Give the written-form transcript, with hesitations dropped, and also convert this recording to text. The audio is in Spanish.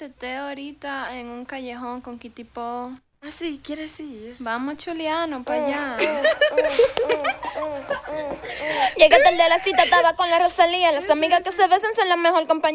teteo ahorita en un callejón con Kitty Po. Ah, sí, ¿quieres ir? Vamos, Chuliano, para allá. Llegué tarde a la cita, estaba con la Rosalía. Las amigas que se besan son la mejor compañía.